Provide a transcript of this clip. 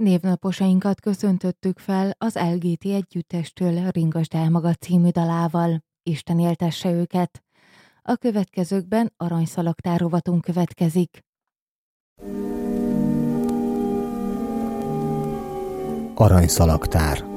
Névnaposainkat köszöntöttük fel az LGT együttestől Ringasd el magad című dalával. Isten éltesse őket! A következőkben aranyszalagtár rovatunk következik. Aranyszalagtár.